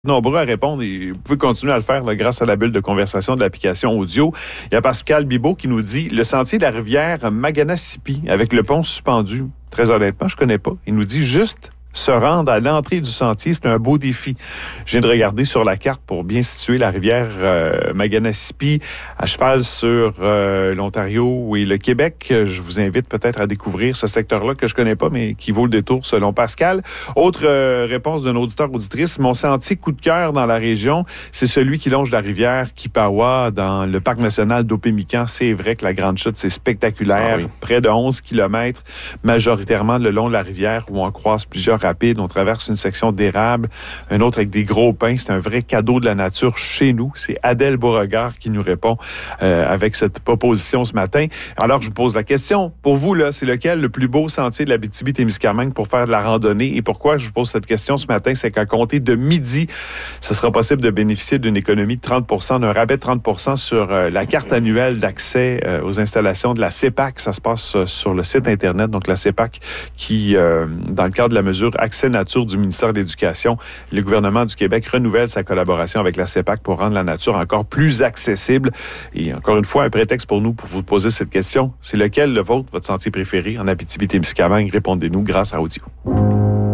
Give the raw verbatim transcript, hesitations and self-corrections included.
Nombreux à répondre et vous pouvez continuer à le faire là, grâce à la bulle de conversation de l'application audio. Il y a Pascal Bibeau qui nous dit « Le sentier de la rivière Maganasipi avec le pont suspendu. » Très honnêtement, je connais pas. Il nous dit juste se rendre à l'entrée du sentier, c'est un beau défi. Je viens de regarder sur la carte pour bien situer la rivière euh, Maganasipi à cheval sur euh, l'Ontario et le Québec. Je vous invite peut-être à découvrir ce secteur-là que je connais pas, mais qui vaut le détour selon Pascal. Autre euh, réponse d'un auditeur-auditrice, mon sentier coup de cœur dans la région, c'est celui qui longe la rivière Kipawa dans le parc national d'Opémican. C'est vrai que la Grande Chute, c'est spectaculaire. Ah oui. Près de onze kilomètres, majoritairement le long de la rivière où on croise plusieurs rapide. On traverse une section d'érable, un autre avec des gros pins. C'est un vrai cadeau de la nature chez nous. C'est Adèle Beauregard qui nous répond euh, avec cette proposition ce matin. Alors, je vous pose la question. Pour vous, là, c'est lequel le plus beau sentier de l'Abitibi-Témiscamingue pour faire de la randonnée? Et pourquoi je vous pose cette question ce matin? C'est qu'à compter de midi, ce sera possible de bénéficier d'une économie de trente pour cent, d'un rabais de trente pour cent sur euh, la carte annuelle d'accès euh, aux installations de la C E P A C. Ça se passe euh, sur le site Internet. Donc, la C E P A C qui, euh, dans le cadre de la mesure Accès nature du ministère de l'Éducation, le gouvernement du Québec renouvelle sa collaboration avec la C E P A C pour rendre la nature encore plus accessible. Et encore une fois, un prétexte pour nous pour vous poser cette question. C'est lequel le vôtre, votre sentier préféré en Abitibi-Témiscamingue? Répondez-nous grâce à Audio.